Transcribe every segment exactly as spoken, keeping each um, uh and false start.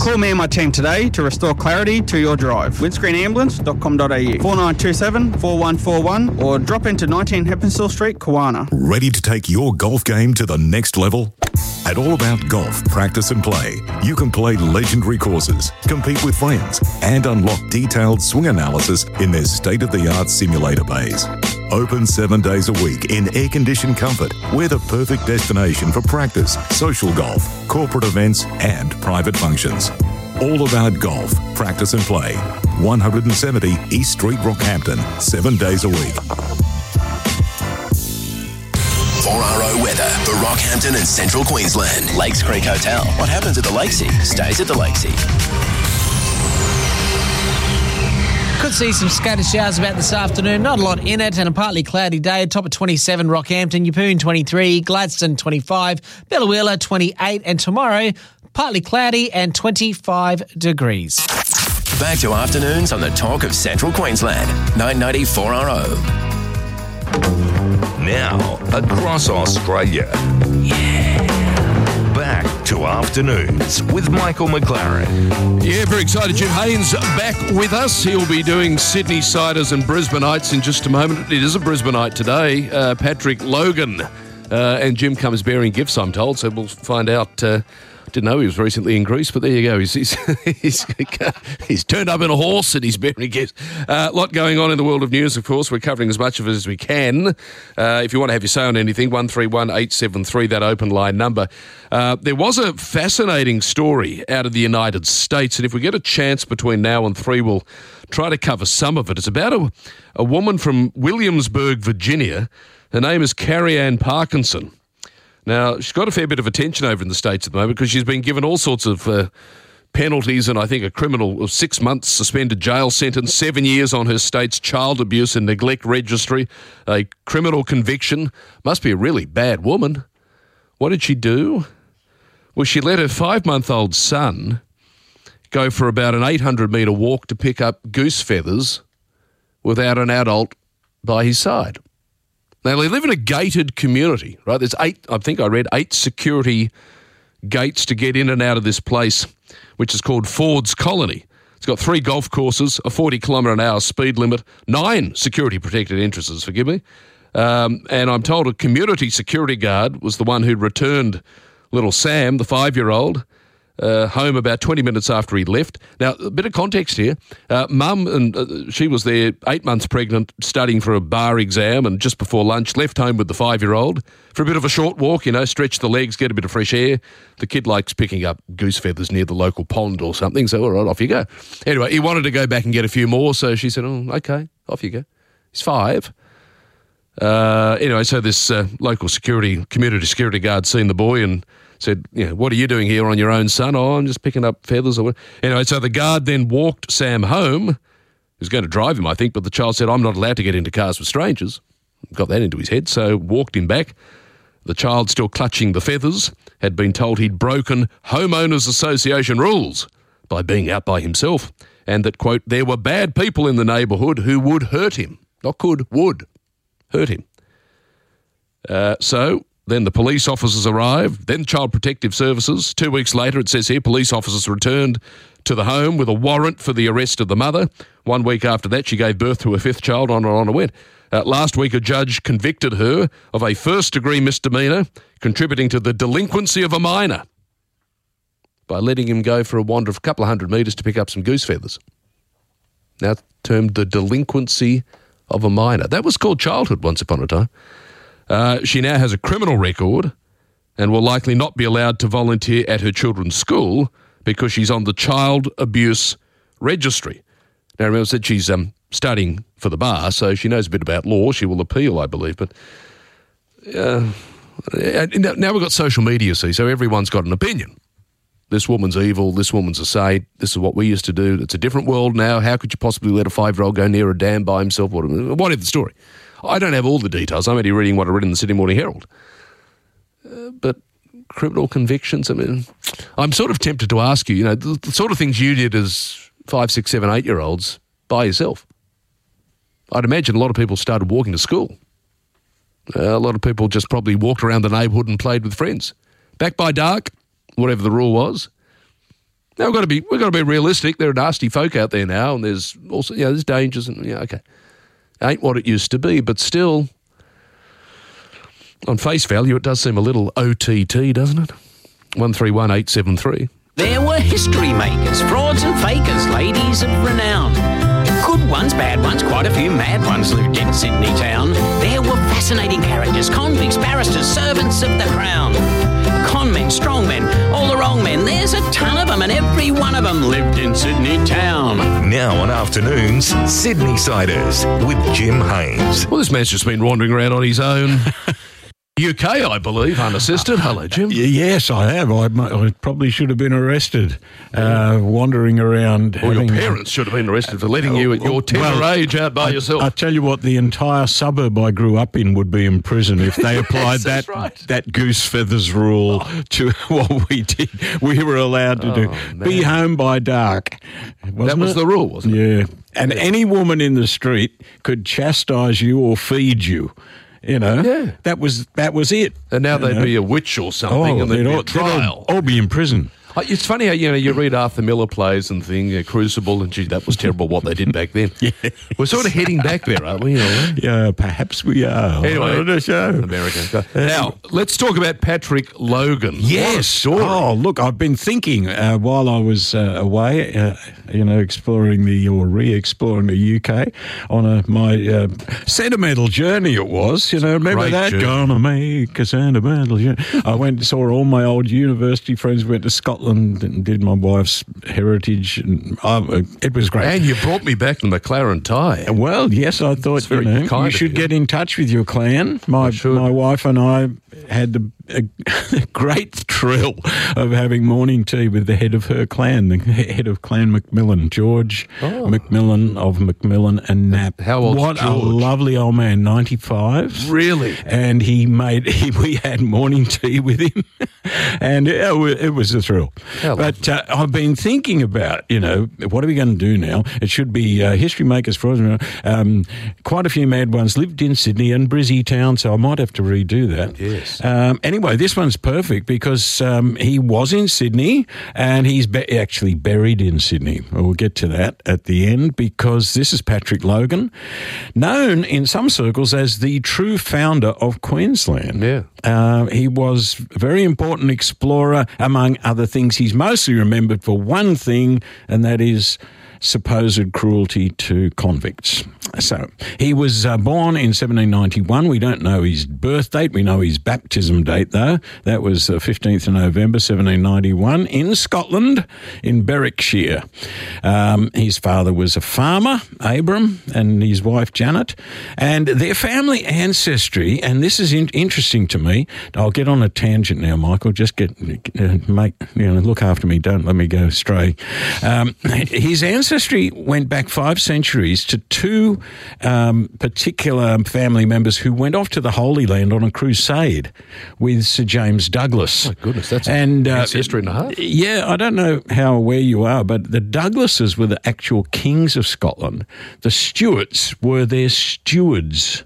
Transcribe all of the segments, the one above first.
Call me and my team today to restore clarity to your drive. windscreen ambulance dot com dot a u, four nine two seven, four one four one, or drop into nineteen Heppenstall Street, Kawana. Ready to take your golf game to the next level? At All About Golf Practice and Play, you can play legendary courses, compete with friends, and unlock detailed swing analysis in their state-of-the-art simulator bays. Open seven days a week in air-conditioned comfort, we're the perfect destination for practice, social golf, corporate events, and private functions. All About Golf Practice and Play, one seventy East Street, Rockhampton, seven days a week. four R O weather for Rockhampton and Central Queensland. Lakes Creek Hotel. What happens at the Lakesea stays at the Lakesea. Could see some scattered showers about this afternoon. Not a lot in it, and a partly cloudy day. Top at twenty-seven, Rockhampton, Yeppoon twenty-three, Gladstone twenty-five, Bellawheeler twenty-eight, and tomorrow partly cloudy and twenty-five degrees. Back to afternoons on the Talk of Central Queensland. nine ninety four R O. Now, across Australia. Yeah. Back to afternoons with Michael McLaren. Yeah, very excited. Jim Haynes back with us. He'll be doing Sydney Siders and Brisbaneites in just a moment. It is a Brisbaneite today, uh, Patrick Logan. Uh, and Jim comes bearing gifts, I'm told, so we'll find out. Uh, Didn't know he was recently in Greece, but there you go. He's he's, he's, he's turned up in a horse and he's bearing gifts. A uh, lot going on in the world of news, of course. We're covering as much of it as we can. Uh, if you want to have your say on anything, one three one eight seven three, that open line number. Uh, there was a fascinating story out of the United States, and if we get a chance between now and three, we'll try to cover some of it. It's about a, a woman from Williamsburg, Virginia. Her name is Carrie Ann Parkinson. Now, she's got a fair bit of attention over in the States at the moment because she's been given all sorts of uh, penalties and I think a criminal of six months suspended jail sentence, seven years on her state's child abuse and neglect registry, a criminal conviction. Must be a really bad woman. What did she do? Well, she let her five-month-old son go for about an eight hundred metre walk to pick up goose feathers without an adult by his side. Now, they live in a gated community, right? There's eight, I think I read, eight security gates to get in and out of this place, which is called Ford's Colony. It's got three golf courses, a forty kilometre an hour speed limit, nine security protected entrances, forgive me. Um, and I'm told a community security guard was the one who returned little Sam, the five-year-old, Uh, home about twenty minutes after he left. Now, a bit of context here. Uh, Mum, and uh, she was there eight months pregnant, studying for a bar exam, and just before lunch left home with the five-year-old for a bit of a short walk, you know, stretch the legs, get a bit of fresh air. The kid likes picking up goose feathers near the local pond or something, so all right, off you go. Anyway, he wanted to go back and get a few more, so she said, oh, okay, off you go. He's five. Uh, anyway, so this uh, local security, community security guard seen the boy and said, you know, what are you doing here on your own, son? Oh, I'm just picking up feathers. Or what? Anyway, so the guard then walked Sam home. He was going to drive him, I think, but the child said, I'm not allowed to get into cars with strangers. Got that into his head, so walked him back. The child, still clutching the feathers, had been told he'd broken Homeowners Association rules by being out by himself, and that, quote, there were bad people in the neighbourhood who would hurt him. Not could, would hurt him. Uh, so... Then the police officers arrived, then Child Protective Services. Two weeks later, it says here, police officers returned to the home with a warrant for the arrest of the mother. One week after that, she gave birth to her fifth child, on and on and went. Uh, last week, a judge convicted her of a first-degree misdemeanour, contributing to the delinquency of a minor by letting him go for a wander of a couple of hundred metres to pick up some goose feathers. Now termed the delinquency of a minor. That was called childhood once upon a time. Uh, she now has a criminal record and will likely not be allowed to volunteer at her children's school because she's on the child abuse registry. Now, remember, I said she's um, studying for the bar, so she knows a bit about law. She will appeal, I believe. But uh, now we've got social media, see, so everyone's got an opinion. This woman's evil, this woman's a saint, this is what we used to do. It's a different world now. How could you possibly let a five-year-old go near a dam by himself? What, what is the story? I don't have all the details. I'm only reading what I read in the Sydney Morning Herald. Uh, but criminal convictions, I mean, I'm sort of tempted to ask you, you know, the, the sort of things you did as five, six, seven, eight-year-olds by yourself. I'd imagine a lot of people started walking to school. Uh, a lot of people just probably walked around the neighbourhood and played with friends. Back by dark, whatever the rule was. Now we've got to be we've got to be realistic. There are nasty folk out there now, and there's also you know there's dangers, and yeah, okay, ain't what it used to be, but still, on face value, it does seem a little O T T, doesn't it? One three one eight seven three. There were history makers, frauds and fakers, ladies of renown. Good ones, bad ones, quite a few mad ones lived in Sydney town. There were fascinating characters, convicts, barristers, servants of the crown. Con men, strong men, all the wrong men. There's a ton of them, and every one of them lived in Sydney town. Now on afternoons, Sydney Siders with Jim Haynes. Well, this man's just been wandering around on his own. U K, I believe, unassisted. Hello, Jim. Yes, I have. I, I probably should have been arrested, uh, wandering around. Well, having, your parents should have been arrested for letting you at your tender well, age out by I, yourself. I tell you what, the entire suburb I grew up in would be in prison if they applied yes, that right. that goose feathers rule oh. to what we did. We were allowed to oh, do. Man. Be home by dark. Wasn't that was it? the rule, wasn't it? Yeah. And yeah. any woman in the street could chastise you or feed you. You know, yeah. that was that was it. And now they'd know? be a witch or something, oh, and they'd be all, a trial. All, all be in prison. It's funny how, you know, you read Arthur Miller plays and thing, uh, Crucible, and gee, that was terrible what they did back then. yeah. We're sort of heading back there, aren't we? You know? Yeah, perhaps we are. Anyway, on the show. America. Now, let's talk about Patrick Logan. Yes. Story. Oh, look, I've been thinking uh, while I was uh, away, uh, you know, exploring the, or re-exploring the U K on a, my uh, sentimental journey it was. You know, remember Great that? journey. Gonna make a sentimental journey. I went and saw all my old university friends, went to Scotland and did my wife's heritage, and uh, it was great. And you brought me back to McLaren tie. Well, yes, I thought very you, know, kind you of should you. get in touch with your clan. My my wife and I had the a great thrill of having morning tea with the head of her clan, the head of Clan Macmillan, George oh. Macmillan of Macmillan and Knapp. How old's What George? a lovely old man, ninety-five. Really? And he made, he, we had morning tea with him, and it, it was a thrill. How but uh, I've been thinking about, you know, what are we going to do now? It should be uh, history makers for us. Um, quite a few mad ones lived in Sydney and Brizzy Town, so I might have to redo that. Yes. Um, anyway, this one's perfect because um, he was in Sydney and he's be- actually buried in Sydney. We'll get to that at the end because this is Patrick Logan, known in some circles as the true founder of Queensland. Yeah. Uh, he was a very important explorer, among other things. He's mostly remembered for one thing, and that is supposed cruelty to convicts. So he was uh, born in seventeen ninety-one. We don't know his birth date. We know his baptism date, though. That was the fifteenth of November, seventeen ninety-one, in Scotland, in Berwickshire. Um, his father was a farmer, Abram, and his wife, Janet. And their family ancestry, and this is in- interesting to me. I'll get on a tangent now, Michael. Just get, uh, make, you know, look after me. Don't let me go astray. Um, his ancestry Ancestry went back five centuries to two um, particular family members who went off to the Holy Land on a crusade with Sir James Douglas. Oh, my goodness, that's and, uh, uh, ancestry and a half. Yeah, I don't know how aware you are, but the Douglases were the actual kings of Scotland. The Stuarts were their stewards.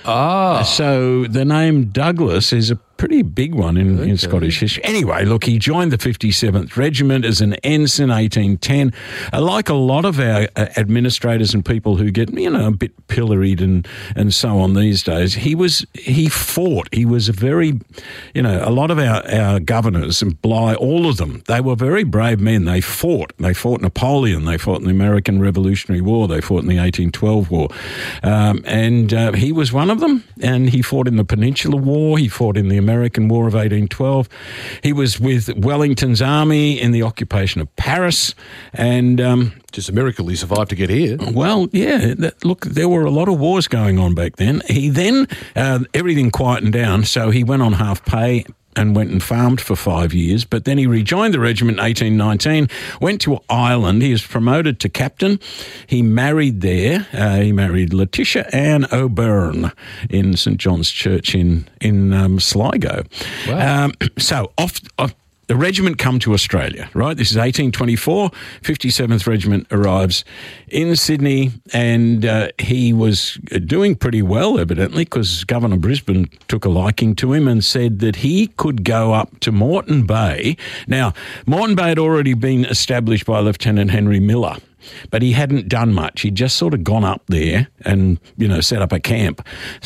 Ah. So the name Douglas is a pretty big one in, okay. in Scottish history. Anyway, look, he joined the fifty-seventh Regiment as an ensign, eighteen ten. Uh, like a lot of our uh, administrators and people who get, you know, a bit pilloried and, and so on these days, he was he fought. He was a very, you know, a lot of our, our governors, and Bligh, all of them, they were very brave men. They fought. They fought Napoleon. They fought in the American Revolutionary War. They fought in the eighteen twelve War. Um, and uh, he was one of them. And he fought in the Peninsular War. He fought in the American War of eighteen twelve. He was with Wellington's army in the occupation of Paris, and um, just a miracle he survived to get here. Well, yeah, that, look, there were a lot of wars going on back then. He then, uh, everything quietened down, so he went on half pay and went and farmed for five years, but then he rejoined the regiment in eighteen nineteen, went to Ireland. He was promoted to captain. He married there. Uh, he married Letitia Ann O'Byrne in St John's Church in, in um, Sligo. Wow. Um, so off... off the regiment come to Australia, right? This is eighteen twenty-four, fifty-seventh Regiment arrives in Sydney, and uh, he was doing pretty well, evidently, because Governor Brisbane took a liking to him and said that he could go up to Moreton Bay. Now, Moreton Bay had already been established by Lieutenant Henry Miller, but he hadn't done much. He'd just sort of gone up there and, you know, set up a camp.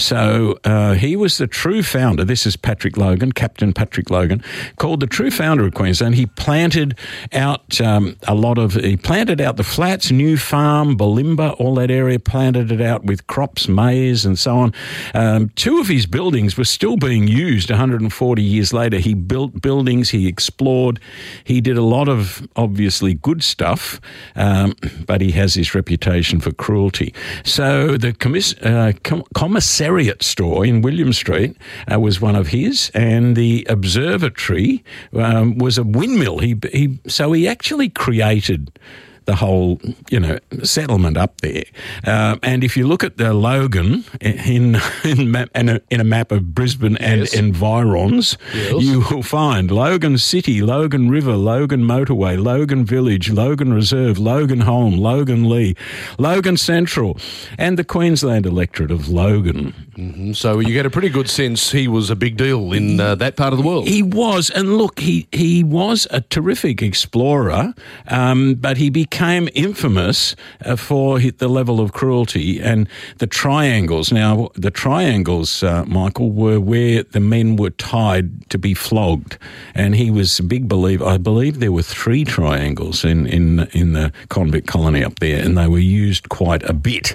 So uh, he was the true founder. This is Patrick Logan, Captain Patrick Logan, called the true founder of Queensland. He planted out um, a lot of, he planted out the flats, New Farm, Balimba, all that area, planted it out with crops, maize and so on. Um, two of his buildings were still being used one hundred forty years later. He built buildings, he explored, he did a lot of obviously good stuff, um, but he has this reputation for cruelty. So the commiss- uh, com- commissariat store in William Street uh, was one of his, and the observatory um, was a windmill. He, he so he actually created the whole, you know, settlement up there. Um, and if you look at the Logan in in, map, in, a, in a map of Brisbane and yes. environs, yes. you will find Logan City, Logan River, Logan Motorway, Logan Village, Logan Reserve, Logan Home, Logan Lee, Logan Central, and the Queensland electorate of Logan. Mm-hmm. So you get a pretty good sense he was a big deal in uh, that part of the world. He was, and look, he, he was a terrific explorer, um, but he became became infamous uh, for the level of cruelty and the triangles. Now, the triangles, uh, Michael, were where the men were tied to be flogged, and he was a big believer. I believe there were three triangles in, in, in the convict colony up there, and they were used quite a bit.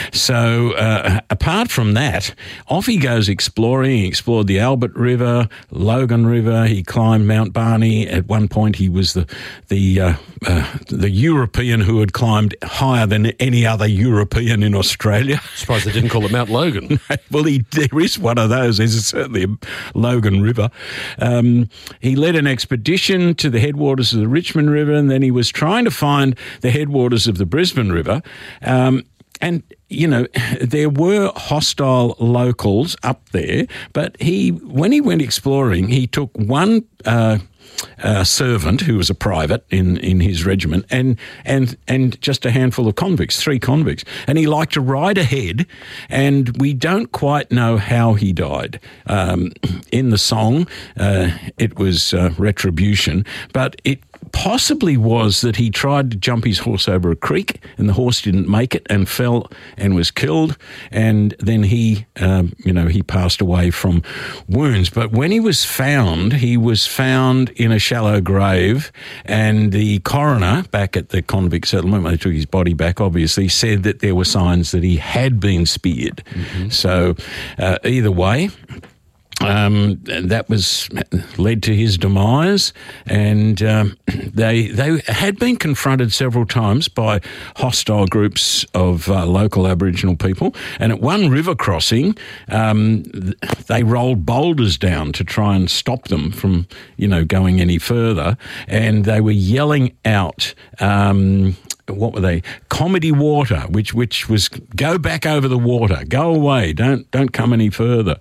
So, uh, apart from that, off he goes exploring. He explored the Albert River, Logan River. He climbed Mount Barney. At one point, he was the the uh, uh, the European who had climbed higher than any other European in Australia. Surprised they didn't call it Mount Logan. Well, he, there is one of those. There's certainly a Logan River. Um, he led an expedition to the headwaters of the Richmond River, and then he was trying to find the headwaters of the Brisbane River. Um, and you know, there were hostile locals up there, but he, when he went exploring, he took one uh, uh, servant who was a private in, in his regiment, and and and just a handful of convicts, three convicts, and he liked to ride ahead, and we don't quite know how he died. Um, in the song, uh, it was uh, retribution, but it possibly was that he tried to jump his horse over a creek and the horse didn't make it and fell and was killed, and then he, um, you know, he passed away from wounds. But when he was found, he was found in a shallow grave, and the coroner back at the convict settlement, when they took his body back, obviously, said that there were signs that he had been speared. Mm-hmm. So uh, either way, Um, that was led to his demise, and um, they they had been confronted several times by hostile groups of uh, local Aboriginal people. And at one river crossing, um, they rolled boulders down to try and stop them from, you know, going any further. And they were yelling out, Um, what were they? Comedy water, which which was go back over the water, go away, don't don't come any further.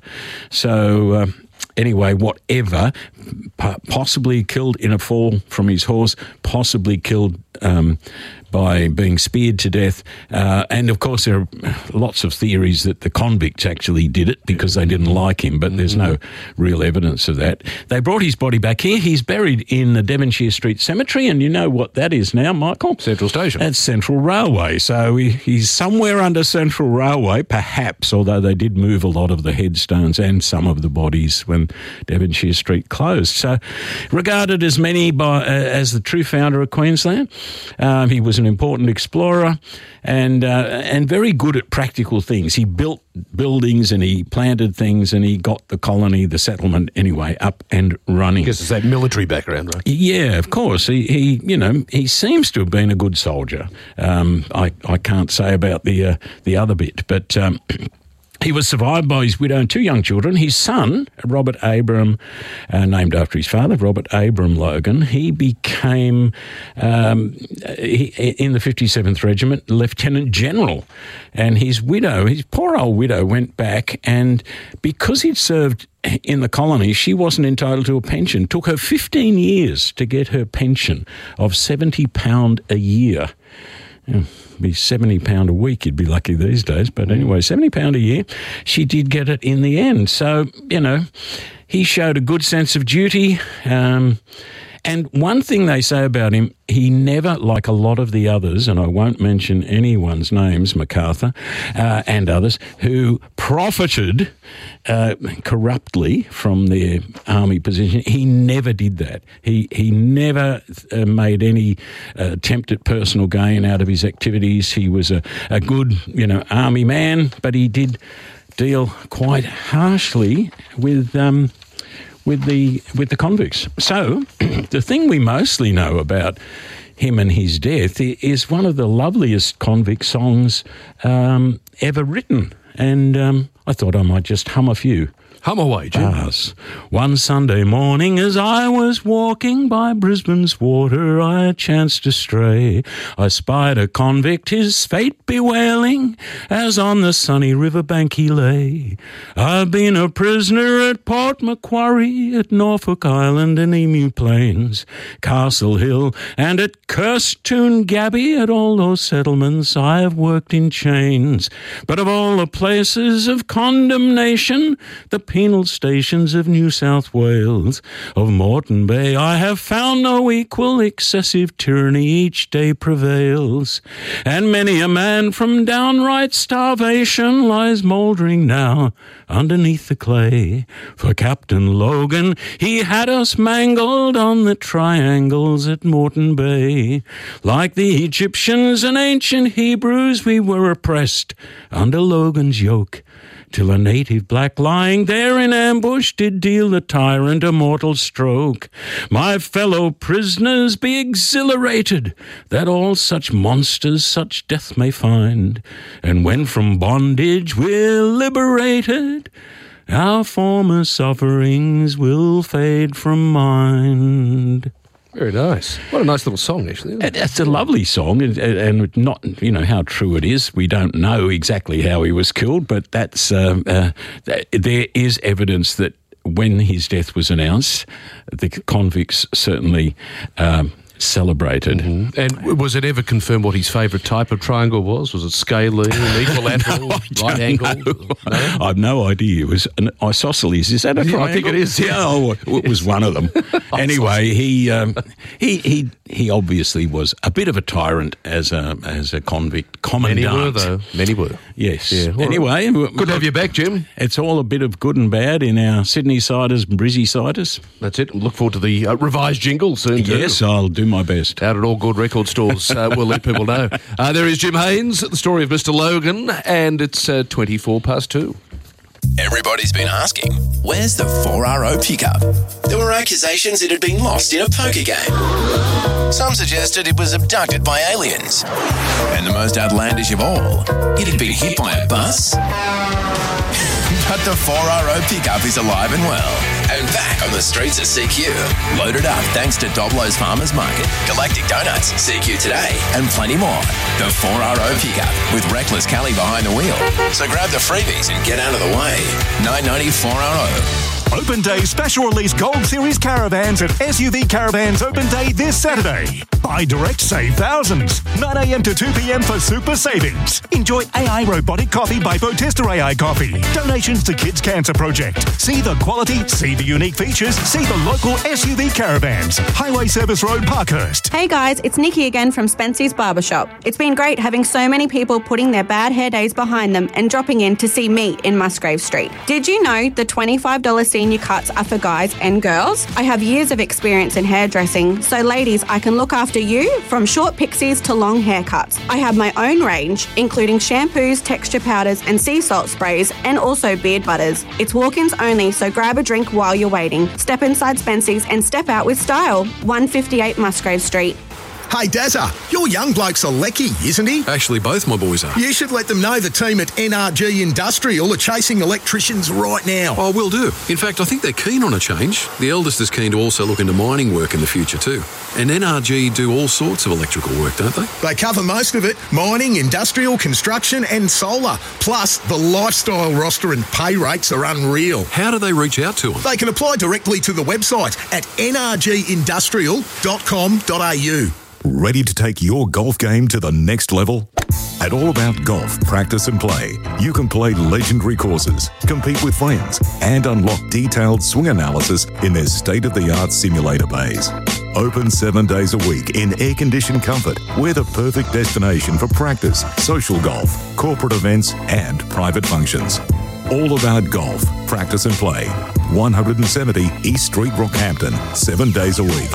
So uh, anyway, whatever, possibly killed in a fall from his horse, possibly killed um, by being speared to death. Uh, and, of course, there are lots of theories that the convicts actually did it because they didn't like him, but there's no real evidence of that. They brought his body back here. He's buried in the Devonshire Street Cemetery, and you know what that is now, Michael? Central Station. That's Central Railway. So he, he's somewhere under Central Railway, perhaps, although they did move a lot of the headstones and some of the bodies when Devonshire Street closed. So regarded as many by, uh, as the true founder of Queensland. Um, he was an important explorer and uh, and very good at practical things. He built buildings and he planted things and he got the colony, the settlement anyway, up and running. Because it's that military background, right? Yeah, of course. He, he you know, he seems to have been a good soldier. Um, I, I can't say about the uh, the other bit, but Um, He was survived by his widow and two young children. His son, Robert Abram, uh, named after his father, Robert Abram Logan, he became, um, he, in the fifty-seventh Regiment, Lieutenant General. And his widow, his poor old widow, went back, and because he'd served in the colony, she wasn't entitled to a pension. It took her fifteen years to get her pension of seventy pounds a year. Yeah, be seventy pounds a week, you'd be lucky these days. But anyway, seventy pounds a year, she did get it in the end. So, you know, he showed a good sense of duty. Um, and one thing they say about him, he never, like a lot of the others, and I won't mention anyone's names, MacArthur uh, and others, who profited uh, corruptly from their army position. He never did that. He he never uh, made any uh, attempt at personal gain out of his activities. He was a, a good, you know, army man, but he did deal quite harshly with um, with the with the convicts. So the thing we mostly know about him and his death is one of the loveliest convict songs um, ever written. And um, I thought I might just hum a few. Hum away, Jim. Bars. One Sunday morning as I was walking by Brisbane's water, I chanced to stray. I spied a convict, his fate bewailing, as on the sunny riverbank he lay. I've been a prisoner at Port Macquarie, at Norfolk Island and Emu Plains, Castle Hill and at Kirstoon-Gabby. At all those settlements I have worked in chains. But of all the places of condemnation, the penal stations of New South Wales, of Moreton Bay, I have found no equal. Excessive tyranny each day prevails, and many a man from downright starvation lies mouldering now underneath the clay. For Captain Logan, he had us mangled on the triangles at Moreton Bay. Like the Egyptians and ancient Hebrews, we were oppressed under Logan's yoke, till a native black lying there in ambush did deal the tyrant a mortal stroke. My fellow prisoners, be exhilarated, that all such monsters such death may find, and when from bondage we're liberated, our former sufferings will fade from mind. Very nice. What a nice little song, actually. Isn't it? It's a lovely song, and, and not, you know, how true it is. We don't know exactly how he was killed, but that's um, uh, there is evidence that when his death was announced, the convicts certainly Um, celebrated. Mm-hmm. And was it ever confirmed what his favourite type of triangle was? Was it scalene, equilateral, no, right angle? No? I've no idea. It was an isosceles. Is that a triangle? I think it is. Yeah, oh, it was one of them. Anyway, he um, he he he obviously was a bit of a tyrant as a as a convict commandant. Many were, though. Many were. Yes. Yeah, anyway, right. Good to have you back, Jim. It's all a bit of good and bad in our Sydney Siders and Brizzy Siders. That's it. Look forward to the uh, revised jingle soon. Too. Yes, I'll do my best. Out at all good record stores, uh, we'll let people know. Uh, there is Jim Haynes, the story of Mister Logan, and it's uh, twenty-four past two. Everybody's been asking, where's the four R O pickup? There were accusations it had been lost in a poker game. Some suggested it was abducted by aliens. And the most outlandish of all, it had been hit by a bus. But the four R O pickup is alive and well, and back on the streets of C Q. Loaded up thanks to Doblo's Farmers Market, Galactic Donuts, C Q Today, and plenty more. The four R O pickup with Reckless Kelly behind the wheel. So grab the freebies and get out of the way. nine ninety four R O. Open Day special release Gold Series caravans at S U V Caravans Open Day this Saturday. Buy direct, save thousands. nine a.m. to two p.m. for super savings. Enjoy A I Robotic Coffee by Botesta A I Coffee. Donations to Kids Cancer Project. See the quality, see the unique features, see the local S U V Caravans. Highway Service Road, Parkhurst. Hey guys, it's Nikki again from Spency's Barbershop. It's been great having so many people putting their bad hair days behind them and dropping in to see me in Musgrave Street. Did you know the twenty-five dollars senior cuts are for guys and girls? I have years of experience in hairdressing, so ladies, I can look after you from short pixies to long haircuts. I have my own range, including shampoos, texture powders and sea salt sprays, and also beard butters. It's walk-ins only, so grab a drink while you're waiting. Step inside Spency's and step out with style. one fifty-eight Musgrave Street. Hey, Dazza, your young bloke's a lecky, isn't he? Actually, both my boys are. You should let them know the team at N R G Industrial are chasing electricians right now. Oh, will do. In fact, I think they're keen on a change. The eldest is keen to also look into mining work in the future too. And N R G do all sorts of electrical work, don't they? They cover most of it. Mining, industrial, construction and solar. Plus, the lifestyle roster and pay rates are unreal. How do they reach out to them? They can apply directly to the website at n r g industrial dot com dot a u. Ready to take your golf game to the next level? At All About Golf Practice and Play, you can play legendary courses, compete with friends, and unlock detailed swing analysis in their state-of-the-art simulator bays. Open seven days a week in air-conditioned comfort, we're the perfect destination for practice, social golf, corporate events, and private functions. All About Golf Practice and Play, one seventy East Street, Rockhampton, seven days a week.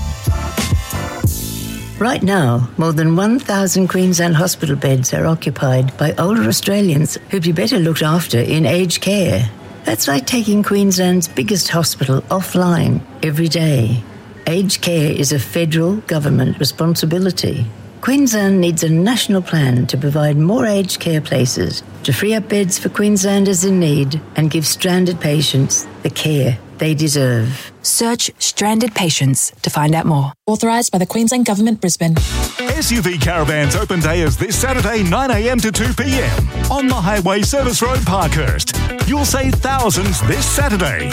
Right now, more than one thousand Queensland hospital beds are occupied by older Australians who'd be better looked after in aged care. That's like taking Queensland's biggest hospital offline every day. Aged care is a federal government responsibility. Queensland needs a national plan to provide more aged care places, to free up beds for Queenslanders in need and give stranded patients the care they deserve. Search Stranded Patients to find out more. Authorised by the Queensland Government, Brisbane. S U V Caravans Open Day is this Saturday, nine a m to two p m on the Highway Service Road, Parkhurst. You'll save thousands this Saturday.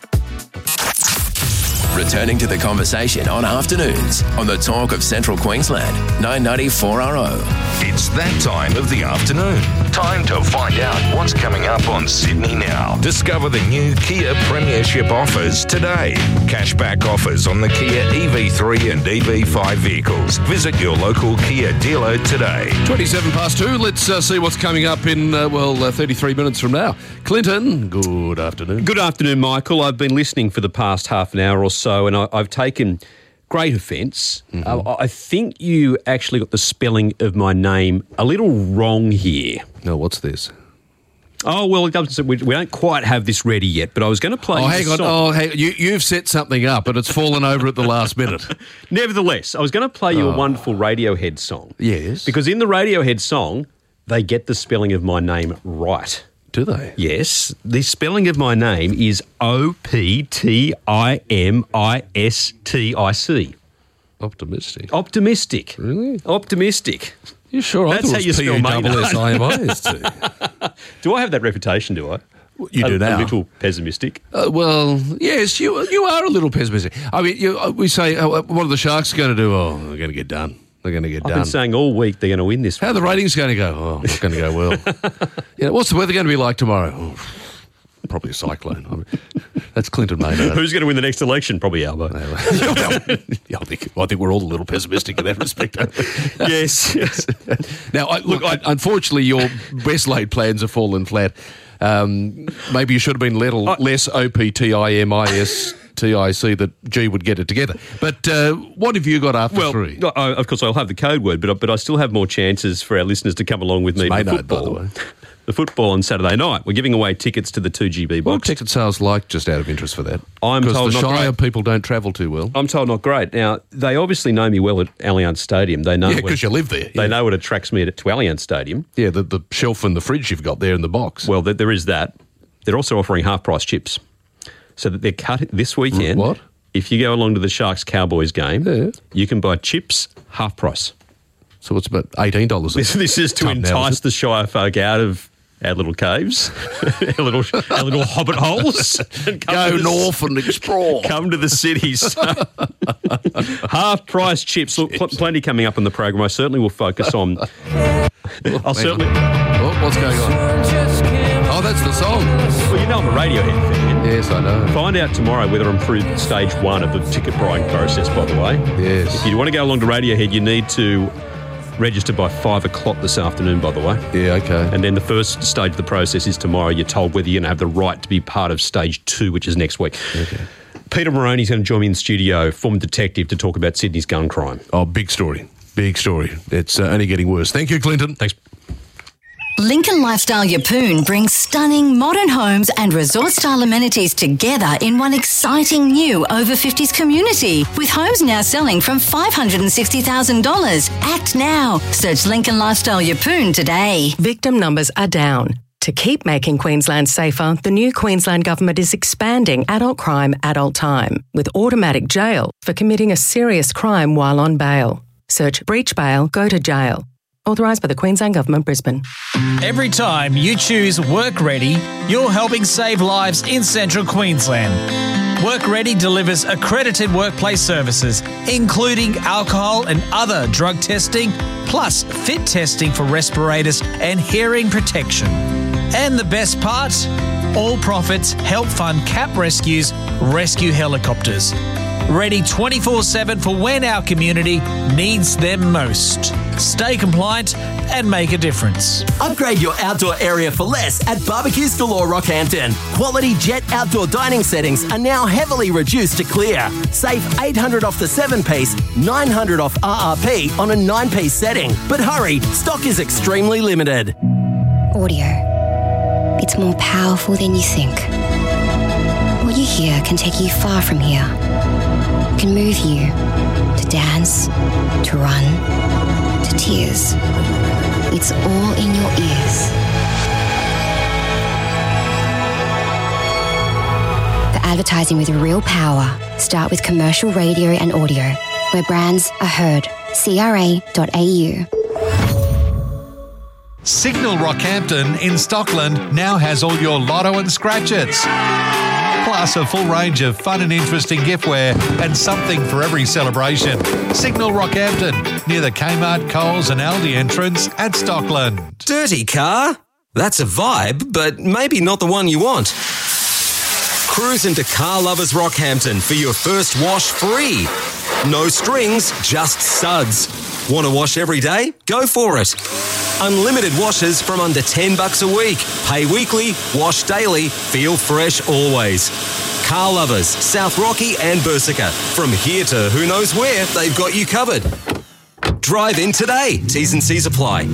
Returning to the conversation on afternoons on the Talk of Central Queensland, nine ninety four R O. It's that time of the afternoon. Time to find out what's coming up on Sydney Now. Discover the new Kia Premiership offers today. Cashback offers on the Kia E V three and E V five vehicles. Visit your local Kia dealer today. twenty-seven past two. Let's uh, see what's coming up in, uh, well, uh, thirty-three minutes from now. Clinton, good afternoon. Good afternoon, Michael. I've been listening for the past half an hour or so, and I, I've taken great offence. Mm-hmm. Uh, I think you actually got the spelling of my name a little wrong here. No, what's this? Oh, well, it doesn't, we, we don't quite have this ready yet, but I was going to play Oh, hang on. song. Oh, hey, you, you've set something up, and it's fallen over at the last minute. Nevertheless, I was going to play you Oh. a wonderful Radiohead song. Yes. Because in the Radiohead song, they get the spelling of my name right. Do they? Yes. The spelling of my name is O P T I M I S T I C. Optimistic. Optimistic. Really? Optimistic. You sure? I That's thought how it you was spell my name. P U S S I M I S T. Do I have that reputation, do I? You a, do now. A little pessimistic. Uh, well, yes, you you are a little pessimistic. I mean, you, uh, we say, uh, what are the Sharks going to do? Oh, they're going to get done. They're going to get I've done. been saying all week they're going to win this. How are the ratings going to go? Oh, it's going to go well. Yeah, what's the weather going to be like tomorrow? Oh, probably a cyclone. I mean, that's Clinton Maynard. Who's going to win the next election? Probably Albo. Yeah, I think I think we're all a little pessimistic in that respect. Yes. yes. Now, I, look, I, unfortunately, your best laid plans have fallen flat. Um, maybe you should have been little I, less O P T I M I S T I C that G would get it together. But uh, what have you got after well, three? I, of course, I'll have the code word, but but I still have more chances for our listeners to come along with me. It's to the Maynard, by football. the way. The football on Saturday night. We're giving away tickets to the two G B box. What ticket sales like, just out of interest for that? I'm told the not Shire great. people don't travel too well. I'm told not great. Now, they obviously know me well at Allianz Stadium. They know Yeah, what- because you live there. They Yeah. know what attracts me to Allianz Stadium. Yeah, the, the shelf and the fridge you've got there in the box. Well, there, there is that. They're also offering half-price chips. So that they're cut this weekend. What? If you go along to the Sharks-Cowboys game, Yeah. you can buy chips half price. So it's about eighteen dollars. This, this is to Ton now, entice is it? the Shire folk out of our little caves, our little our little hobbit holes. And come Go to the- north and explore. Come to the cities. Half price chips. Look, pl- plenty coming up on the program. I certainly will focus on. I'll certainly. Oh, what's going on? Oh, that's the song. Well, you know I'm a Radiohead fan. Yes, I know. Find out tomorrow whether I'm through stage one of the ticket buying process, by the way. Yes. If you want to go along to Radiohead, you need to register by five o'clock this afternoon, by the way. Yeah, okay. And then the first stage of the process is tomorrow. You're told whether you're going to have the right to be part of stage two, which is next week. Okay. Peter Moroney's going to join me in the studio, former detective, to talk about Sydney's gun crime. Oh, big story. Big story. It's uh, only getting worse. Thank you, Clinton. Thanks. Lincoln Lifestyle Yeppoon brings stunning modern homes and resort-style amenities together in one exciting new over fifties community, with homes now selling from five hundred sixty thousand dollars. Act now. Search Lincoln Lifestyle Yeppoon today. Victim numbers are down. To keep making Queensland safer, the new Queensland Government is expanding adult crime, adult time, with automatic jail for committing a serious crime while on bail. Search breach bail, go to jail. Authorised by the Queensland Government, Brisbane. Every time you choose Work Ready, you're helping save lives in Central Queensland. Work Ready delivers accredited workplace services, including alcohol and other drug testing, plus fit testing for respirators and hearing protection. And the best part? All profits help fund CAP Rescue's rescue helicopters. Ready twenty-four seven for when our community needs them most. Stay compliant and make a difference. Upgrade your outdoor area for less at Barbecues Galore Rockhampton. Quality Jet outdoor dining settings are now heavily reduced to clear. Save eight hundred dollars off the seven-piece, nine hundred dollars off R R P on a nine-piece setting. But hurry, stock is extremely limited. Audio. It's more powerful than you think. What you hear can take you far from here. It can move you to dance, to run, to tears. It's all in your ears. For advertising with real power, start with commercial radio and audio, where brands are heard. C R A dot A U. Signal Rockhampton in Stockland now has all your lotto and scratchets. Plus a full range of fun and interesting giftware and something for every celebration. Signal Rockhampton, near the Kmart, Coles and Aldi entrance at Stockland. Dirty car? That's a vibe, but maybe not the one you want. Cruise into Car Lovers Rockhampton for your first wash free. No strings, just suds. Want to wash every day? Go for it. Unlimited washes from under ten bucks a week. Pay weekly, wash daily, feel fresh always. Car Lovers, South Rocky and Bersica. From here to who knows where, they've got you covered. Drive in today. T's and C's apply.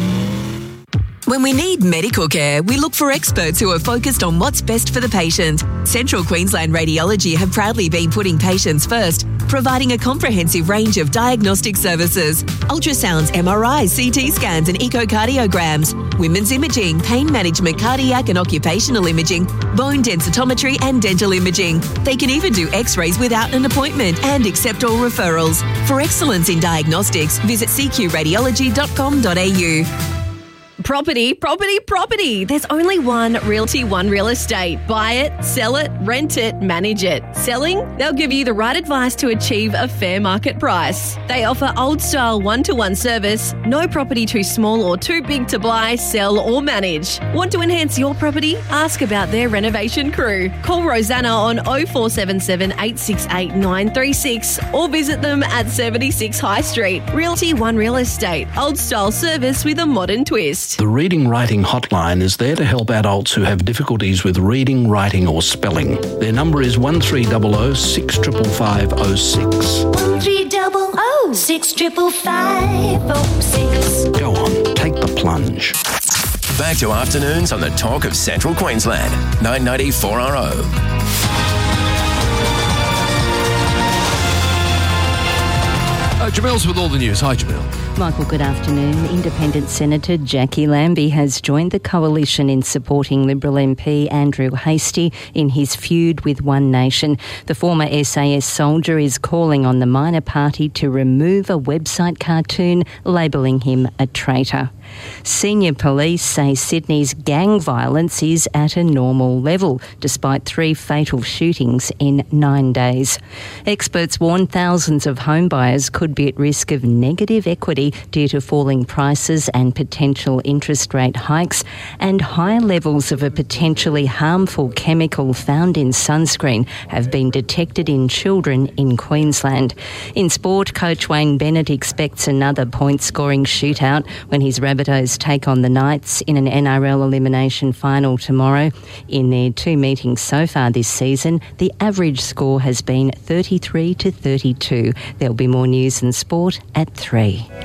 When we need medical care, we look for experts who are focused on what's best for the patient. Central Queensland Radiology have proudly been putting patients first, providing a comprehensive range of diagnostic services: ultrasounds, M R Is, C T scans and echocardiograms, women's imaging, pain management, cardiac and occupational imaging, bone densitometry and dental imaging. They can even do x-rays without an appointment and accept all referrals. For excellence in diagnostics, visit c q radiology dot com dot a u. Property, property, property. There's only one Realty One Real Estate. Buy it, sell it, rent it, manage it. Selling? They'll give you the right advice to achieve a fair market price. They offer old-style one-to-one service. No property too small or too big to buy, sell or manage. Want to enhance your property? Ask about their renovation crew. Call Rosanna on oh four seven seven, eight six eight, nine three six or visit them at seventy-six High Street. Realty One Real Estate. Old-style service with a modern twist. The Reading Writing Hotline is there to help adults who have difficulties with reading, writing or spelling. Their number is one three zero zero, six five five oh six. one three zero zero, six five five oh six. Go on, take the plunge. Back to afternoons on the Talk of Central Queensland, nine ninety four R O. Uh, Jamel's with all the news. Hi, Jamel. Michael, good afternoon. Independent Senator Jackie Lambie has joined the coalition in supporting Liberal M P Andrew Hastie in his feud with One Nation. The former S A S soldier is calling on the minor party to remove a website cartoon labelling him a traitor. Senior police say Sydney's gang violence is at a normal level, despite three fatal shootings in nine days. Experts warn thousands of homebuyers could be at risk of negative equity due to falling prices and potential interest rate hikes, and high levels of a potentially harmful chemical found in sunscreen have been detected in children in Queensland. In sport, coach Wayne Bennett expects another point-scoring shootout when his Rabbitohs take on the Knights in an N R L elimination final tomorrow. In their two meetings so far this season, the average score has been thirty-three to thirty-two. There'll be more news and sport at three.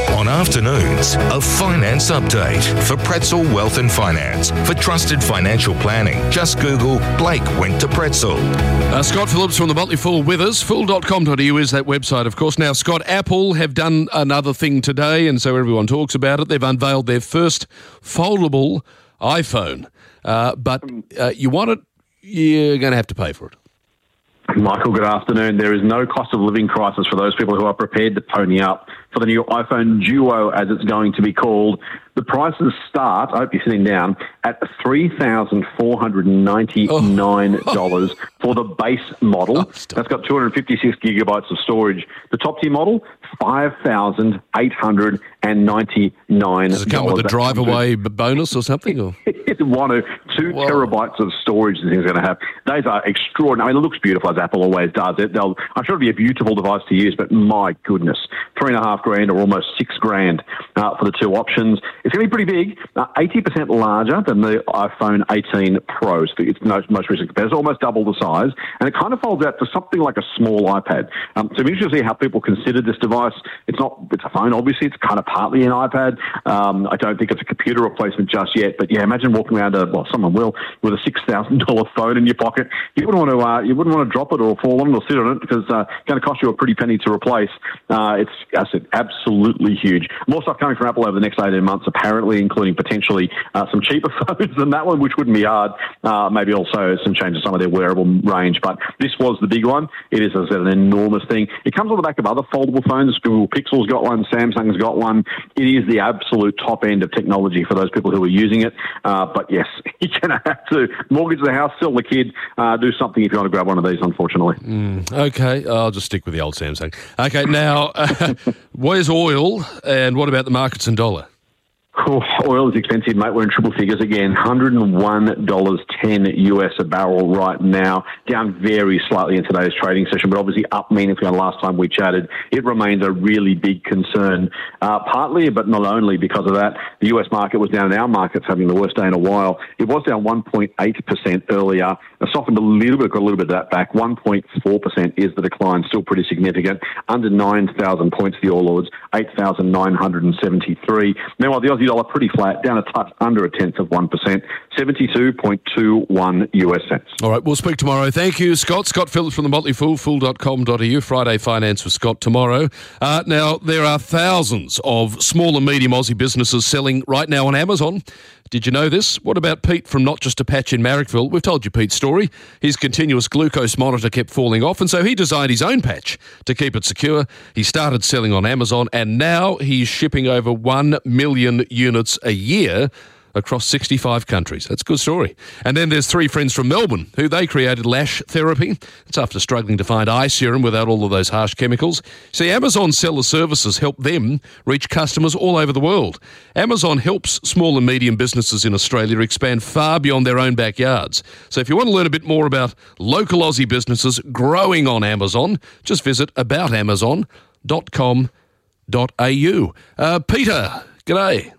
On afternoons, a finance update for Pretzel Wealth and Finance. For trusted financial planning, just Google Blake went to Pretzel. Uh, Scott Phillips from the Motley Fool with us. fool dot com dot a u is that website, of course. Now, Scott, Apple have done another thing today, and so everyone talks about it. They've unveiled their first foldable iPhone. Uh, but uh, you want it, you're going to have to pay for it. Michael, good afternoon. There is no cost of living crisis for those people who are prepared to pony up for the new iPhone Duo, as it's going to be called. The prices start, I hope you're sitting down, at three thousand four hundred ninety-nine dollars oh. for the base model. Oh, That's got two hundred fifty-six gigabytes of storage. The top-tier model, five thousand eight hundred ninety-nine dollars. Does it come with a drive-away bonus or something? Or? It's one or two Whoa. terabytes of storage the thing's going to have. Those are extraordinary. I mean, it looks beautiful, as Apple always does. It, they'll, I'm sure it'll be a beautiful device to use, but my goodness, three and a half grand or almost six grand uh, for the two options. It's going to be pretty big, uh, eighty percent larger than the iPhone eighteen Pro. So it's most, most recent competitor. It's almost double the size, and it kind of folds out to something like a small iPad. Um, so I'm interested to see how people consider this device. It's not, it's a phone, obviously. It's kind of partly an iPad. Um, I don't think it's a computer replacement just yet, but yeah, imagine walking around, a, well, someone will, with a six thousand dollars phone in your pocket. You wouldn't want to, uh, you wouldn't want to drop it or fall on it or sit on it because uh, it's going to cost you a pretty penny to replace. Uh, it's, as I said, absolutely huge. More stuff coming from Apple over the next eighteen months, apparently, including potentially uh, some cheaper phones than that one, which wouldn't be hard. Uh, maybe also some change to some of their wearable range. But this was the big one. It is, as I said, an enormous thing. It comes on the back of other foldable phones. Google Pixel's got one. Samsung's got one. It is the absolute top end of technology for those people who are using it. Uh, but yes, you're going to have to mortgage the house, sell the kid, uh, do something if you want to grab one of these, unfortunately. Mm, okay, I'll just stick with the old Samsung. Okay, now, uh, where's oil and what about the markets and dollar? Oh, oil is expensive, mate. We're in triple figures again. one hundred one dollars ten U S a barrel right now. Down very slightly in today's trading session, but obviously up meaningfully on last time we chatted. It remains a really big concern. Uh, partly, but not only because of that, the U S market was down and our market's having the worst day in a while. It was down one point eight percent earlier. It softened a little bit, got a little bit of that back. one point four percent is the decline, still pretty significant. Under nine thousand points, the All Lords, eight thousand nine hundred seventy-three. Meanwhile, the Aussie dollar pretty flat, down a touch under a tenth of one percent, seventy-two point two one U S cents. All right, we'll speak tomorrow. Thank you, Scott. Scott Phillips from the Motley Fool, fool dot com dot a u. Friday Finance with Scott tomorrow. Uh, now, there are thousands of small and medium Aussie businesses selling right now on Amazon. Did you know this? What about Pete from Not Just a Patch in Marrickville? We've told you Pete's story. His continuous glucose monitor kept falling off, and so he designed his own patch to keep it secure. He started selling on Amazon, and now he's shipping over one million units a year across sixty-five countries. That's a good story. And then there's three friends from Melbourne who they created lash therapy. It's after struggling to find eye serum without all of those harsh chemicals. See, Amazon Seller Services help them reach customers all over the world. Amazon helps small and medium businesses in Australia expand far beyond their own backyards. So if you want to learn a bit more about local Aussie businesses growing on Amazon, just visit about amazon dot com dot a u. Uh, Peter, g'day.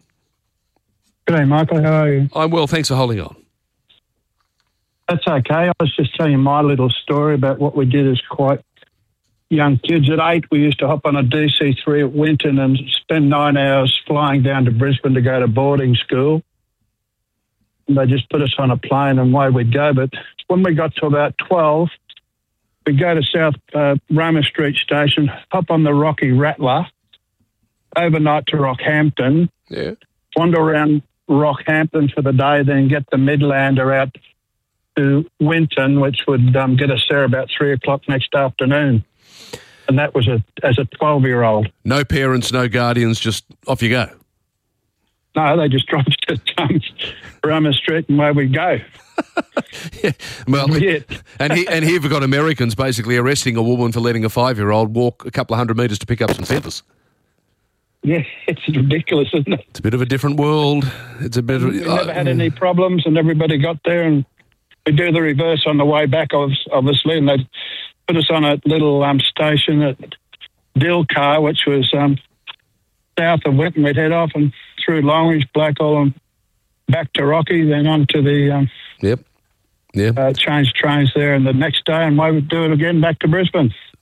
G'day, Michael. How are you? I'm well. Thanks for holding on. That's okay. I was just telling you my little story about what we did as quite young kids. At eight, we used to hop on a D C three at Winton and spend nine hours flying down to Brisbane to go to boarding school. And they just put us on a plane and away we'd go. But when we got to about twelve, we'd go to South uh, Roma Street Station, hop on the Rocky Rattler, overnight to Rockhampton, yeah. wander around Rockhampton for the day, then get the Midlander out to Winton, which would um, get us there about three o'clock next afternoon. And that was a, as a twelve-year-old. No parents, no guardians, just off you go. No, they just dropped us at um, Roma Street and away we go. yeah, well, yeah. and, he, and here we've got Americans basically arresting a woman for letting a five-year-old walk a couple of hundred metres to pick up some feathers. Yeah, it's ridiculous, isn't it? It's a bit of a different world. It's a bit. Of, we never uh, had any problems, and everybody got there, and we do the reverse on the way back, obviously, and they put us on a little um, station at Dilcar, which was um, south of Winton. We'd head off and through Longreach, Blackall, and back to Rocky, then on to the um, yep, yeah, uh, change trains there, and the next day, and we would do it again back to Brisbane.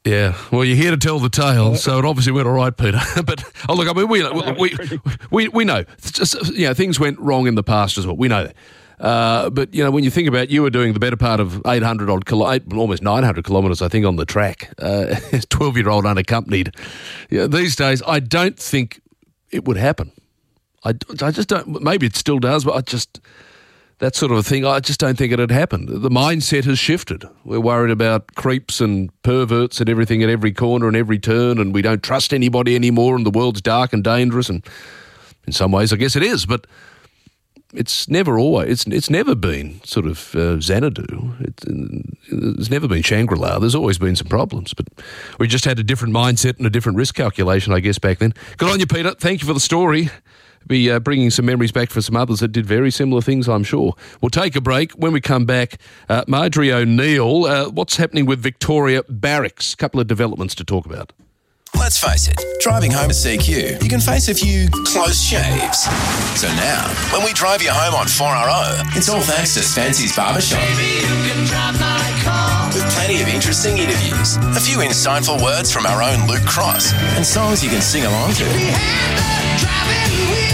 Yeah, well, you're here to tell the tale, so it obviously went all right, Peter. But oh, look, I mean, we we we we know, you know, things went wrong in the past as well. We know that. Uh, but you know, when you think about, you were doing the better part of eight hundred odd, kilo, eight, almost nine hundred kilometres, I think, on the track. twelve year old unaccompanied. You know, these days, I don't think it would happen. I, I just don't. Maybe it still does, but I just. That sort of a thing, I just don't think it had happened. The mindset has shifted. We're worried about creeps and perverts and everything at every corner and every turn, and we don't trust anybody anymore, and the world's dark and dangerous, and in some ways I guess it is, but it's never always, it's it's never been sort of uh, Xanadu. It's, it's never been Shangri-La. There's always been some problems, but we just had a different mindset and a different risk calculation, I guess, back then. Good on you, Peter. Thank you for the story. Be uh, bringing some memories back for some others that did very similar things, I'm sure. We'll take a break. When we come back, uh, Marjorie O'Neill, uh, what's happening with Victoria Barracks? A couple of developments to talk about. Let's face it, driving home to C Q, you can face a few close shaves. So now, when we drive you home on four R O, it's all thanks to Spency's Barbershop. Baby, you can drive my car. With plenty of interesting interviews, a few insightful words from our own Luke Cross, and songs you can sing along to. We have the driving wheels.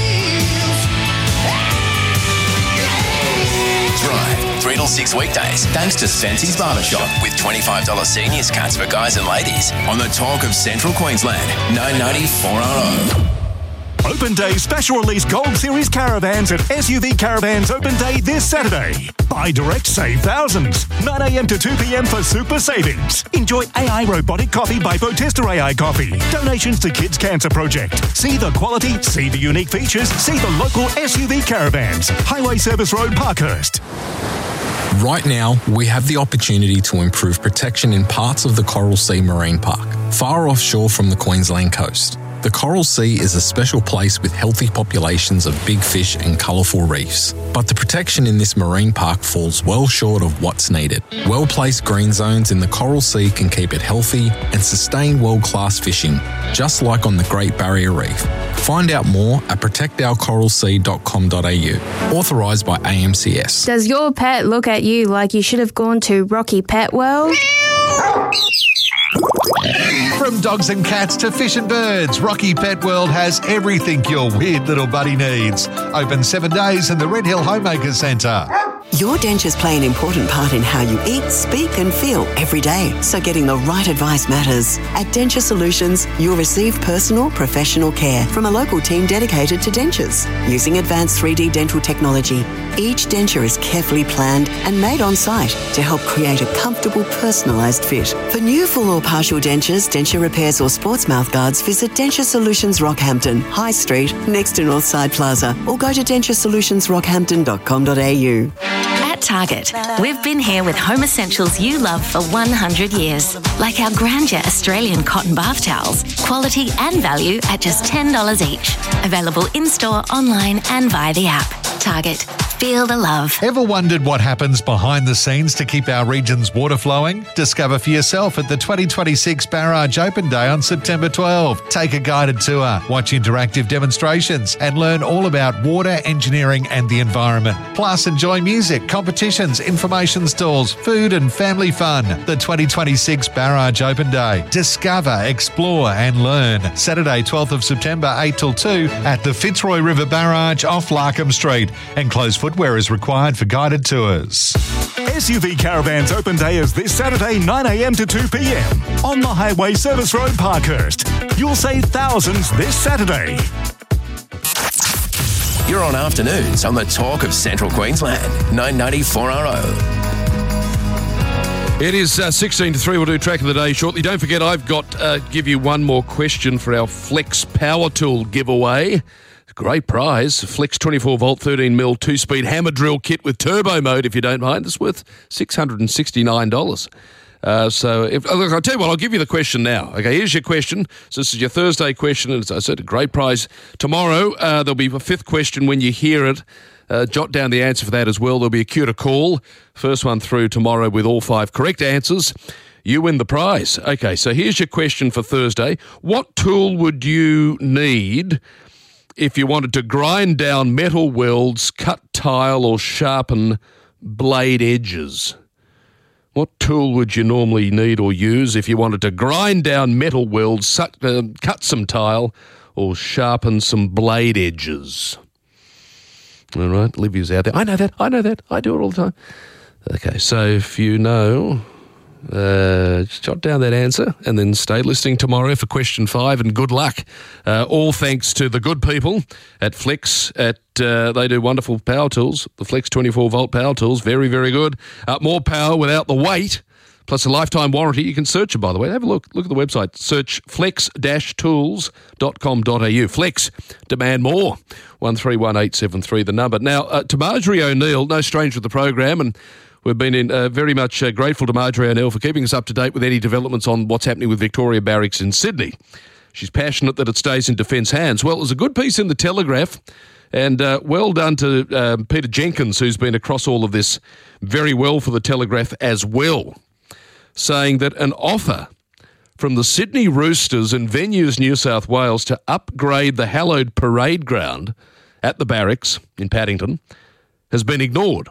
Drive three till six weekdays, thanks to Spency's Barbershop, with twenty-five dollars seniors cuts for guys and ladies on the Talk of Central Queensland, nine ninety four R O. Open Day special release Gold Series caravans at S U V Caravans Open Day this Saturday. Buy direct, save thousands. nine a.m. to two p.m. for super savings. Enjoy A I Robotic Coffee by Botesta A I Coffee. Donations to Kids Cancer Project. See the quality, see the unique features, see the local S U V Caravans. Highway Service Road, Parkhurst. Right now, we have the opportunity to improve protection in parts of the Coral Sea Marine Park, far offshore from the Queensland coast. The Coral Sea is a special place with healthy populations of big fish and colourful reefs. But the protection in this marine park falls well short of what's needed. Well-placed green zones in the Coral Sea can keep it healthy and sustain world-class fishing, just like on the Great Barrier Reef. Find out more at protect our coral sea dot com dot a u. Authorised by A M C S. Does your pet look at you like you should have gone to Rocky Pet World? From dogs and cats to fish and birds, Rocky Pet World has everything your weird little buddy needs. Open seven days in the Red Hill Homemaker Centre. Your dentures play an important part in how you eat, speak and feel every day, so getting the right advice matters. At Denture Solutions, you'll receive personal, professional care from a local team dedicated to dentures. Using advanced three D dental technology, each denture is carefully planned and made on site to help create a comfortable, personalised fit. For new full or partial dentures, denture repairs or sports mouth guards, visit Denture Solutions Rockhampton, High Street, next to Northside Plaza, or go to denture solutions rockhampton dot com dot a u. At Target, we've been here with home essentials you love for one hundred years, like our Grandeur Australian cotton bath towels, quality and value at just ten dollars each. Available in-store, online and via the app. Target. Feel the love. Ever wondered what happens behind the scenes to keep our region's water flowing? Discover for yourself at the twenty twenty-six Barrage Open Day on September twelfth. Take a guided tour, watch interactive demonstrations and learn all about water, engineering and the environment. Plus enjoy music, competitions, information stalls, food and family fun. The twenty twenty-six Barrage Open Day. Discover, explore and learn. Saturday twelfth of September eight till two at the Fitzroy River Barrage off Larkham Street, and closed footwear is required for guided tours. S U V Caravans Open Day is this Saturday nine a.m. to two p.m. on the Highway Service Road, Parkhurst. You'll save thousands this Saturday. You're on afternoons on the Talk of Central Queensland, nine ninety four R O. It is uh, sixteen to three. We'll do track of the day shortly. Don't forget, I've got uh, give you one more question for our Flex Power Tool giveaway. Great prize. Flex twenty-four volt, thirteen mil, two-speed hammer drill kit with turbo mode, if you don't mind. It's worth six hundred sixty-nine dollars. Uh, so, if, look, I'll tell you what, I'll give you the question now. Okay, here's your question. So this is your Thursday question, and as I said, a great prize. Tomorrow, uh, there'll be a fifth question when you hear it. Uh, jot down the answer for that as well. There'll be a queue to call. First one through tomorrow with all five correct answers. You win the prize. Okay, so here's your question for Thursday. What tool would you need if you wanted to grind down metal welds, cut tile or sharpen blade edges? What tool would you normally need or use if you wanted to grind down metal welds, suck, uh, cut some tile, or sharpen some blade edges? All right, Livy's out there. I know that, I know that, I do it all the time. Okay, so if you know, uh, jot down that answer and then stay listening tomorrow for question five, and good luck. Uh, all thanks to the good people at Flex. At uh, they do wonderful power tools. The Flex twenty-four volt power tools, very, very good. Uh, more power without the weight, plus a lifetime warranty. You can search it, by the way. Have a look. Look at the website. Search flex dash tools dot com dot a u. Flex, demand more. one three one eight seven three, the number. Now, uh, to Marjorie O'Neill, no stranger to the program, and we've been in, uh, very much uh, grateful to Marjorie O'Neill for keeping us up to date with any developments on what's happening with Victoria Barracks in Sydney. She's passionate that it stays in Defence hands. Well, there's a good piece in the Telegraph, and uh, well done to uh, Peter Jenkins, who's been across all of this very well for the Telegraph as well, saying that an offer from the Sydney Roosters and Venues New South Wales to upgrade the hallowed parade ground at the barracks in Paddington has been ignored,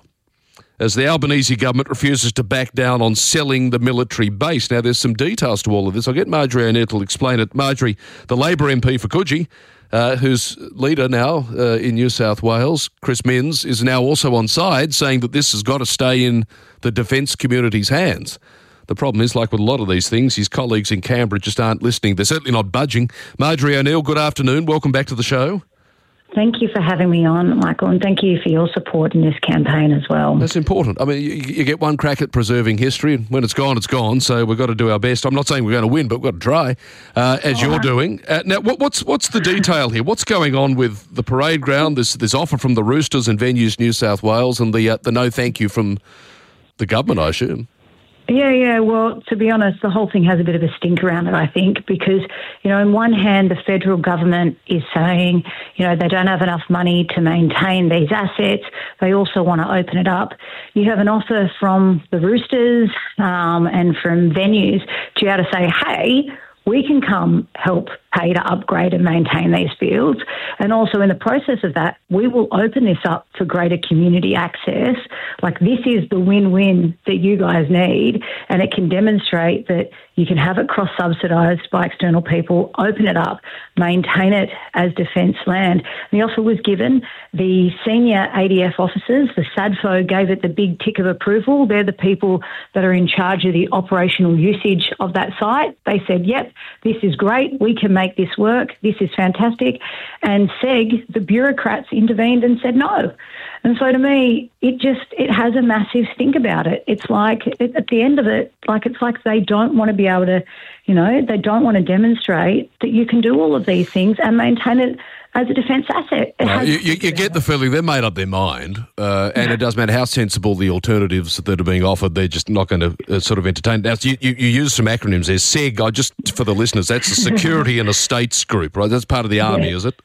as the Albanese government refuses to back down on selling the military base. Now, there's some details to all of this. I'll get Marjorie O'Neill to explain it. Marjorie, the Labor M P for Coogee, uh, whose leader now uh, in New South Wales, Chris Minns, is now also on side, saying that this has got to stay in the defence community's hands. The problem is, like with a lot of these things, his colleagues in Canberra just aren't listening. They're certainly not budging. Marjorie O'Neill, good afternoon. Welcome back to the show. Thank you for having me on, Michael, and thank you for your support in this campaign as well. That's important. I mean, you, you get one crack at preserving history, and when it's gone, it's gone, so we've got to do our best. I'm not saying we're going to win, but we've got to try, uh, as All you're right. doing. Uh, now, what, what's what's the detail here? What's going on with the parade ground, this, this offer from the Roosters and Venues New South Wales, and the, uh, the no thank you from the government, I assume? Yeah, yeah. Well, to be honest, the whole thing has a bit of a stink around it, I think, because, you know, on one hand, the federal government is saying, you know, they don't have enough money to maintain these assets. They also want to open it up. You have an offer from the Roosters um, and from Venues to be able to say, hey, we can come help pay to upgrade and maintain these fields. And also in the process of that, we will open this up for greater community access. Like, this is the win-win that you guys need, and it can demonstrate that you can have it cross-subsidised by external people, open it up, maintain it as defence land. And the offer was given. The senior A D F officers, the SADFO, gave it the big tick of approval. They're the people that are in charge of the operational usage of that site. They said, yep, this is great. We can make this work. This is fantastic. And S E G, the bureaucrats, intervened and said no. And so to me, it just, it has a massive stink about it. It's like, it, at the end of it, like it's like they don't want to be able to, you know, they don't want to demonstrate that you can do all of these things and maintain it as a defence asset. It well, you, you, you get the feeling they've made up their mind, uh, and it doesn't matter how sensible the alternatives that are being offered, they're just not going to uh, sort of entertain. Now, you, you, you use some acronyms there. S E G, I just, for the listeners, that's the Security and Estates Group, right? That's part of the Army, yeah. is it?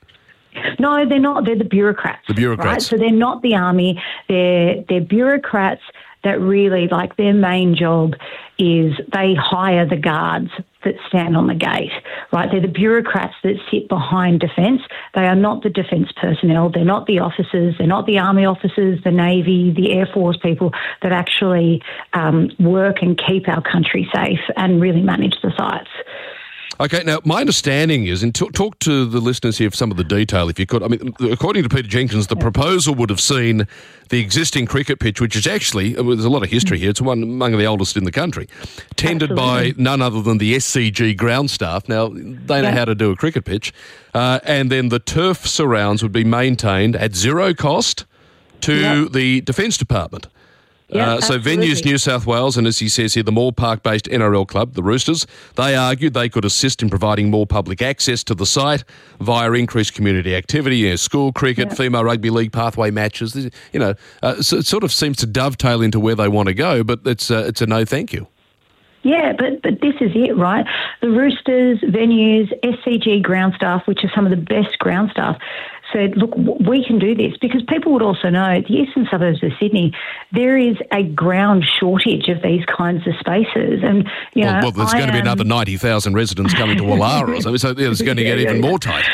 No, they're not. They're the bureaucrats. The bureaucrats. Right? So they're not the army. They're they're bureaucrats that really, like, their main job is they hire the guards that stand on the gate, right? They're the bureaucrats that sit behind defence. They are not the defence personnel. They're not the officers. They're not the army officers, the Navy, the Air Force people that actually um, work and keep our country safe and really manage the sites. Okay, now, my understanding is, and t- talk to the listeners here for some of the detail, if you could. I mean, according to Peter Jenkins, the proposal would have seen the existing cricket pitch, which is actually, well, there's a lot of history here, it's one among the oldest in the country, tended Absolutely. by none other than the S C G ground staff. Now, they know yeah. how to do a cricket pitch. Uh, and then the turf surrounds would be maintained at zero cost to yep. the Defence Department. Yeah, uh, so Venues New South Wales, and as he says here, the Moore Park-based N R L club, the Roosters, they argued they could assist in providing more public access to the site via increased community activity, you know, school cricket, yeah. female rugby league pathway matches. You know, uh, so it sort of seems to dovetail into where they want to go, but it's uh, it's a no thank you. Yeah, but but this is it, right? The Roosters, Venues, S C G ground staff, which are some of the best ground staff, said, look, we can do this, because people would also know the eastern suburbs of Sydney, there is a ground shortage of these kinds of spaces. And, you well, know, well, there's I going to be am... another ninety thousand residents coming to Wallara or something, so yeah, it's going to get yeah, even yeah, more tight.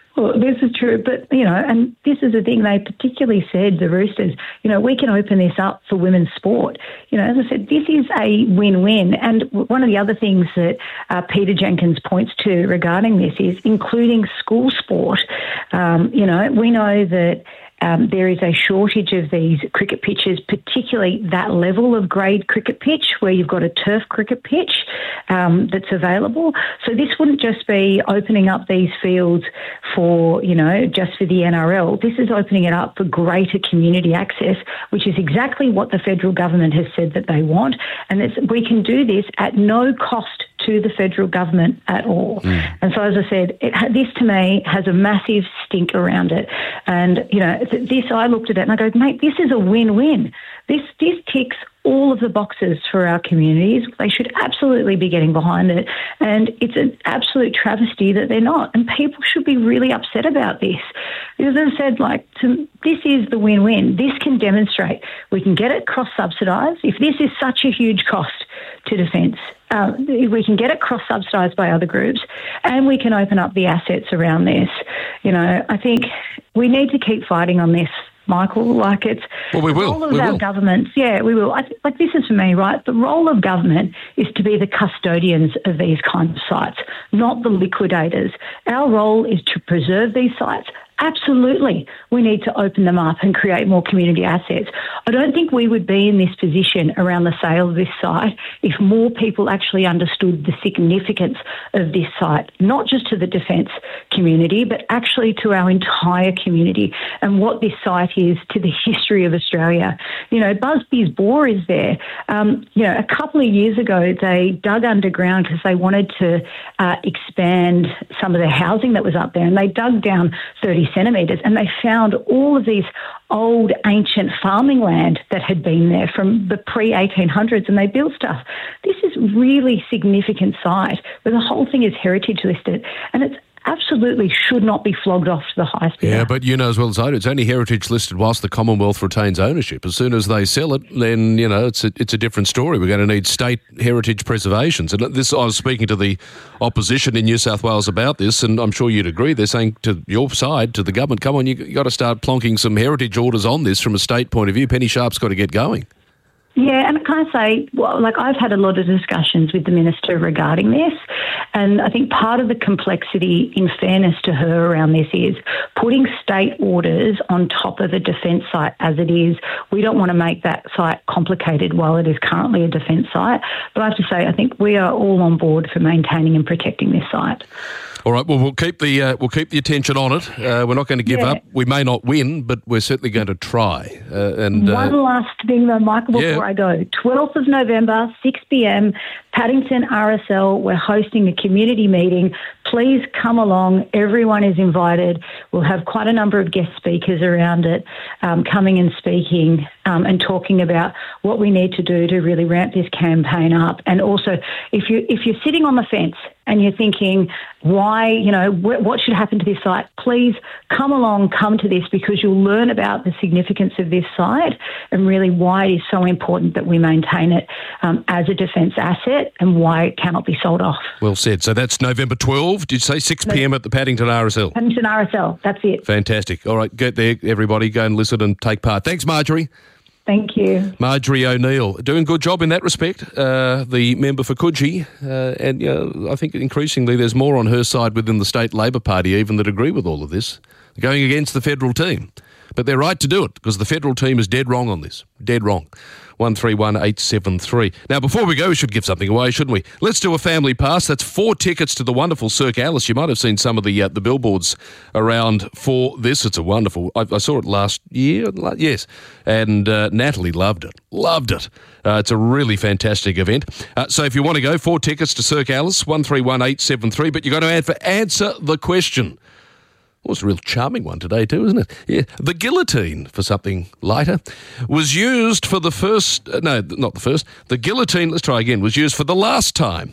Well, this is true, but, you know, and this is the thing, they particularly said, the Roosters, you know, we can open this up for women's sport. You know, as I said, this is a win-win. And one of the other things that uh, Peter Jenkins points to regarding this is including school sport. Um, you know, we know that Um, there is a shortage of these cricket pitches, particularly that level of grade cricket pitch where you've got a turf cricket pitch um, that's available. So this wouldn't just be opening up these fields for, you know, just for the N R L. This is opening it up for greater community access, which is exactly what the federal government has said that they want. And it's, we can do this at no cost to the federal government at all. Mm. And so, as I said, it, this to me has a massive stink around it. And, you know, this, I looked at it and I go, mate, this is a win-win. This, this ticks all of the boxes for our communities. They should absolutely be getting behind it. And it's an absolute travesty that they're not. And people should be really upset about this. Because as I said, like, to, this is the win-win. This can demonstrate we can get it cross-subsidised. If this is such a huge cost to defence, uh, we can get it cross-subsidised by other groups, and we can open up the assets around this. You know, I think we need to keep fighting on this, Michael. Like, it's well, we will. the role of we our will. governments. Yeah, we will. I th- like, this is for me, right? The role of government is to be the custodians of these kinds of sites, not the liquidators. Our role is to preserve these sites. Absolutely, we need to open them up and create more community assets. I don't think we would be in this position around the sale of this site if more people actually understood the significance of this site, not just to the defence community, but actually to our entire community and what this site is to the history of Australia. You know, Busby's Bore is there. Um, you know, a couple of years ago, they dug underground because they wanted to uh, expand some of the housing that was up there, and they dug down thirty centimetres, and they found all of these old ancient farming land that had been there from the pre eighteen hundreds, and they built stuff. This is really significant site where the whole thing is heritage listed, and it's absolutely should not be flogged off to the highest bidder. Yeah, but you know as well as I do, it's only heritage listed whilst the Commonwealth retains ownership. As soon as they sell it, then, you know, it's a, it's a different story. We're going to need state heritage preservations. And this, I was speaking to the opposition in New South Wales about this, and I'm sure you'd agree. They're saying to your side, to the government, come on, you you got to start plonking some heritage orders on this from a state point of view. Penny Sharp's got to get going. Yeah, and can I say, well, like, I've had a lot of discussions with the Minister regarding this, and I think part of the complexity, in fairness to her, around this is putting state orders on top of a defence site as it is. We don't want to make that site complicated while it is currently a defence site. But I have to say, I think we are all on board for maintaining and protecting this site. All right. Well, we'll keep the uh, we'll keep the attention on it. Uh, we're not going to give Yeah. up. We may not win, but we're certainly going to try. Uh, and One uh, last thing, though, Michael, before Yeah. I go. twelfth of November, six p.m, Paddington R S L. We're hosting a community meeting. Please come along. Everyone is invited. We'll have quite a number of guest speakers around it, um, coming and speaking um, and talking about what we need to do to really ramp this campaign up. And also, if you if you're sitting on the fence and you're thinking, why, you know, wh- what should happen to this site, please come along, come to this, because you'll learn about the significance of this site and really why it is so important that we maintain it um, as a defence asset and why it cannot be sold off. well said. So that's November twelfth. Did you say six p.m. at the Paddington R S L? Paddington R S L, that's it. Fantastic. All right, get there, everybody. Go and listen and take part. Thanks, Marjorie. Thank you. Marjorie O'Neill, doing a good job in that respect, uh, the member for Coogee. Uh, and uh, I think increasingly there's more on her side within the state Labor Party even that agree with all of this, going against the federal team. But they're right to do it because the federal team is dead wrong on this. Dead wrong. one three one eight seven three. Now, before we go, we should give something away, shouldn't we? Let's do a family pass. That's four tickets to the wonderful Cirque Alice. You might have seen some of the uh, the billboards around for this. It's a wonderful... I, I saw it last year. La- yes. And uh, Natalie loved it. Loved it. Uh, it's a really fantastic event. Uh, so if you want to go, four tickets to Cirque Alice, one three one eight seven three. But you've got to add for answer the question. Well, it's a real charming one today too, isn't it? Yeah. The guillotine, for something lighter, was used for the first... Uh, no, not the first. The guillotine, let's try again, was used for the last time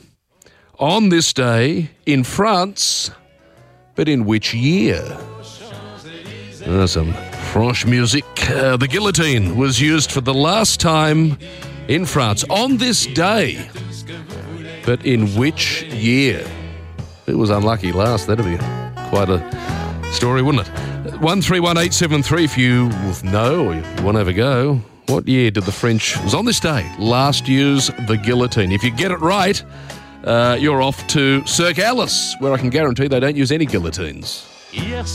on this day in France, but in which year? Uh, some French music. Uh, the guillotine was used for the last time in France on this day, but in which year? It was unlucky last. That'd be quite a... story, wouldn't it? one three one eight seven three if you know or you want to have a go. What year did the French... It was on this day, last use the guillotine. If you get it right, uh, you're off to Cirque Alice, where I can guarantee they don't use any guillotines. Hier